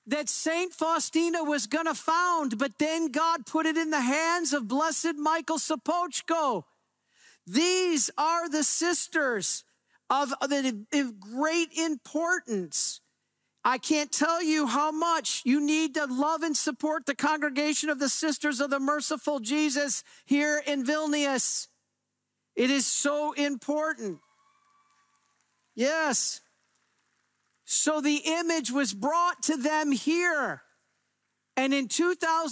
that Saint Faustina was going to found, but then God put it in the hands of Blessed Michael Sapochko. These are the sisters of great importance. I can't tell you how much you need to love and support the Congregation of the Sisters of the Merciful Jesus here in Vilnius. It is so important. Yes. So the image was brought to them here. And in 2000,